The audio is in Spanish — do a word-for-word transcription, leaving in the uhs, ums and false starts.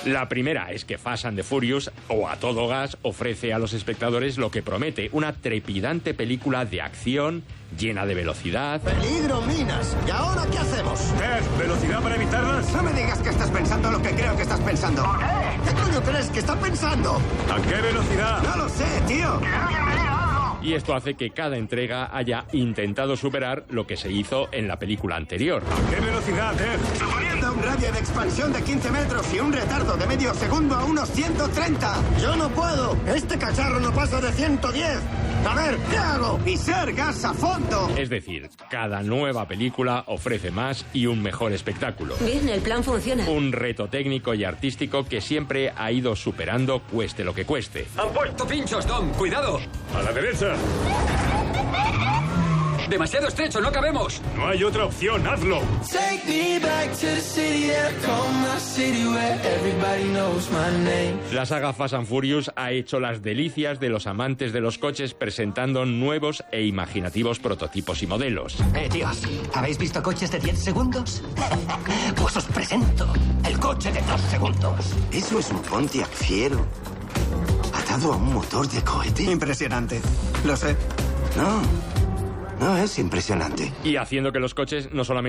La primera es que Fast and the Furious, o a todo gas, ofrece a los espectadores lo que promete, una trepidante película de acción llena de velocidad. ¡Peligro, minas! ¿Y ahora qué hacemos? ¿Qué? ¿Velocidad para evitarlas? No me digas que estás pensando lo que creo que estás pensando. ¿Por qué? ¿Qué coño crees que estás pensando? ¿A qué velocidad? No lo sé, tío. Y esto hace que cada entrega haya intentado superar lo que se hizo en la película anterior. ¿A qué velocidad, eh? Suponiendo un radio de expansión de quince metros y un retardo de medio segundo a unos ciento treinta. ¡Yo no puedo! ¡Este cacharro no pasa de ciento diez! A ver, ¿qué hago? ¡Pisar gas a fondo! Es decir, cada nueva película ofrece más y un mejor espectáculo. Bien, el plan funciona. Un reto técnico y artístico que siempre ha ido superando, cueste lo que cueste. ¡Han puesto pinchos, Dom! ¡Cuidado! ¡A la derecha! ¡Demasiado estrecho! ¡No cabemos! No hay otra opción, hazlo. La saga Fast and Furious ha hecho las delicias de los amantes de los coches presentando nuevos e imaginativos prototipos y modelos. Eh, tíos, ¿habéis visto coches de diez segundos? Pues os presento el coche de dos segundos. Eso es un Pontiac Fiero. Atado a un motor de cohete. Impresionante. Lo sé. No, no es impresionante. Y haciendo que los coches no solamente